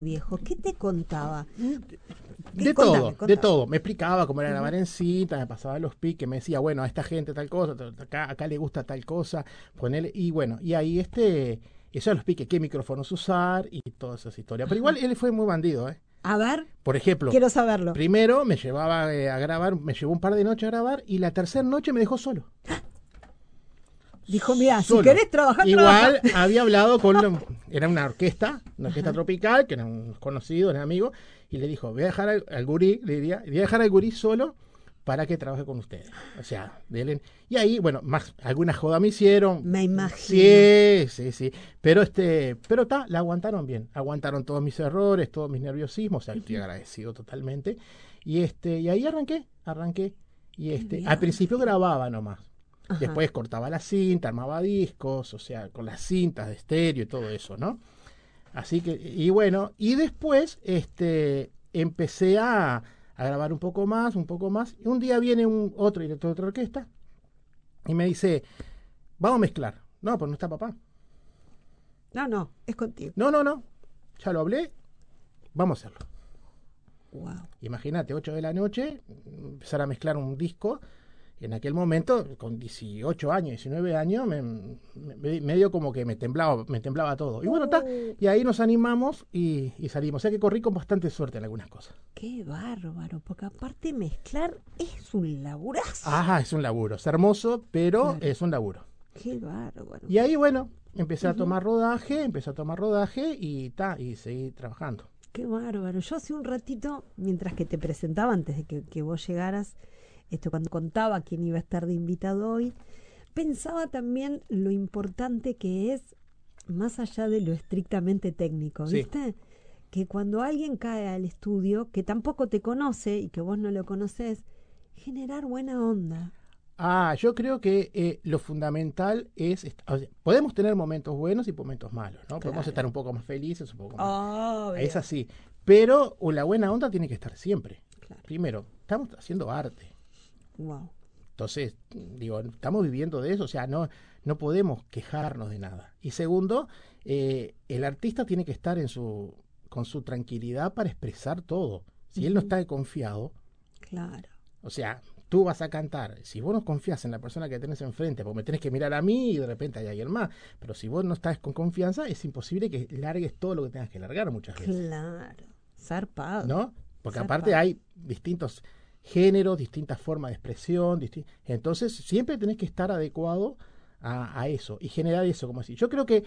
viejo? ¿Qué te contaba? De todo, de todo. Me explicaba cómo era grabar en cinta, me pasaba los piques, me decía, bueno, a esta gente tal cosa, acá le gusta tal cosa, ponele, y bueno, y ahí eso de los piques, qué micrófonos usar y todas esas historias. Pero igual Ajá. él fue muy bandido, ¿eh? A ver, Por ejemplo, quiero saberlo. primero me llevaba a grabar, me llevó un par de noches a grabar y la tercera noche me dejó solo. Dijo, mira, si Solo. querés trabajar, trabaja. Igual había hablado era una orquesta tropical, que eran unos conocidos, eran amigos, y le dijo, voy a dejar al gurí, le diría, voy a dejar al gurí solo para que trabaje con ustedes. O sea, y ahí, bueno, más alguna joda me hicieron. Me imagino. Sí. Pero la aguantaron bien. Aguantaron todos mis errores, todos mis nerviosismos, o sea, estoy agradecido totalmente. Y ahí arranqué. Y al principio grababa nomás. Ajá. Después cortaba la cinta, armaba discos, o sea, con las cintas de estéreo y todo eso, ¿no? Así que, y bueno, y después empecé a grabar un poco más. Y un día viene otro director de otra orquesta y me dice, vamos a mezclar. No, pues no está papá. No, es contigo. No, ya lo hablé, vamos a hacerlo. Wow. Imagínate, 8 de la noche, empezar a mezclar un disco. En aquel momento, con 18 años, 19 años, medio como que me temblaba todo. Y bueno, y ahí nos animamos y salimos. O sea que corrí con bastante suerte en algunas cosas. Qué bárbaro, porque aparte mezclar es un laburazo. Ajá, es un laburo. Es hermoso, pero Claro. es un laburo. Qué bárbaro. Y ahí, bueno, empecé a tomar rodaje y seguí trabajando. Qué bárbaro. Yo hace un ratito, mientras que te presentaba, antes de que vos llegaras, cuando contaba quién iba a estar de invitado hoy, pensaba también lo importante que es, más allá de lo estrictamente técnico, Sí. ¿viste? Que cuando alguien cae al estudio, que tampoco te conoce y que vos no lo conocés, generar buena onda. Yo creo que lo fundamental o sea, podemos tener momentos buenos y momentos malos, ¿no? Podemos estar un poco más felices, un poco más. Obvio. Es así. Pero la buena onda tiene que estar siempre. Claro. Primero, estamos haciendo arte. Wow. Entonces, digo, estamos viviendo de eso, o sea, no podemos quejarnos de nada. Y segundo, el artista tiene que estar con su tranquilidad para expresar todo. Si él no está confiado, Claro. o sea, tú vas a cantar, si vos no confías en la persona que tenés enfrente, porque me tenés que mirar a mí y de repente hay alguien más, pero si vos no estás con confianza, es imposible que largues todo lo que tengas que largar muchas veces. Claro. Zarpado. ¿No? Porque Zarpado. aparte hay distintos géneros, distintas formas de expresión, entonces siempre tenés que estar adecuado a eso y generar eso, como así. Yo creo que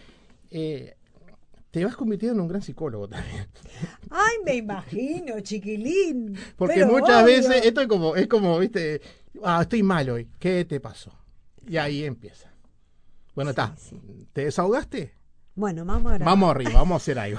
te vas convirtiendo en un gran psicólogo también. Ay, me imagino, chiquilín. Porque Pero muchas obvio. veces esto es como, viste, estoy mal hoy, ¿qué te pasó? Y ahí empieza. Bueno, está, Sí. ¿te desahogaste? Bueno, vamos a grabar. Vamos arriba, vamos a hacer algo.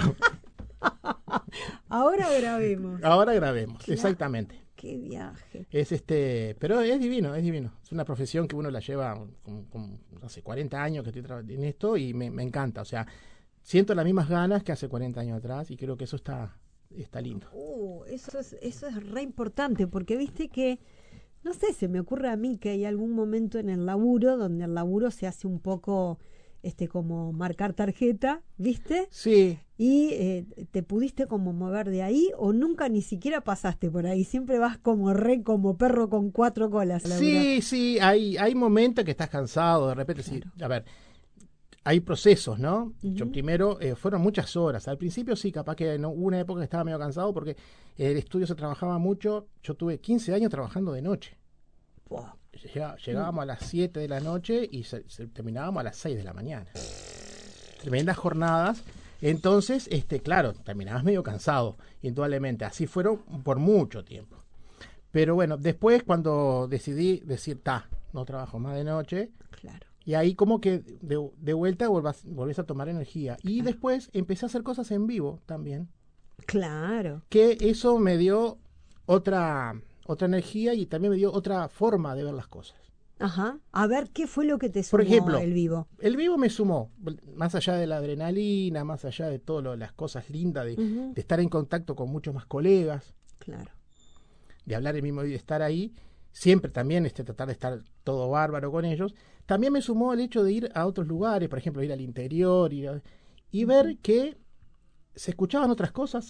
Ahora grabemos. Ahora grabemos, Claro. exactamente. Qué viaje. Pero es divino. Es una profesión que uno la lleva hace 40 años que estoy trabajando en esto y me encanta. O sea, siento las mismas ganas que hace 40 años atrás y creo que eso está lindo. Eso es re importante, porque viste que, no sé, se me ocurre a mí que hay algún momento en el laburo donde el laburo se hace un poco como marcar tarjeta, ¿viste? Sí. Y te pudiste como mover de ahí o nunca ni siquiera pasaste por ahí, siempre vas como perro con 4 colas. Sí, hay momentos que estás cansado, de repente, Claro. sí, a ver, hay procesos, ¿no? Uh-huh. Yo primero, fueron muchas horas, al principio sí, capaz que no, hubo una época que estaba medio cansado porque el estudio se trabajaba mucho, yo tuve 15 años trabajando de noche. Wow. Llegábamos a las 7 de la noche y terminábamos a las 6 de la mañana. Tremendas jornadas. Entonces, claro, terminabas medio cansado, indudablemente. Así fueron por mucho tiempo. Pero bueno, después cuando decidí decir, no trabajo más de noche. Claro. Y ahí como que de vuelta volvés a tomar energía. Y Claro. después empecé a hacer cosas en vivo también. Claro. Que eso me dio otra energía y también me dio otra forma de ver las cosas. Ajá. A ver, ¿qué fue lo que te sumó Por ejemplo, el vivo? El vivo me sumó, más allá de la adrenalina, más allá de todas las cosas lindas, Uh-huh. de estar en contacto con muchos más colegas, Claro. de hablar el mismo y de estar ahí, siempre también tratar de estar todo bárbaro con ellos. También me sumó el hecho de ir a otros lugares, por ejemplo, ir al interior y ver que se escuchaban otras cosas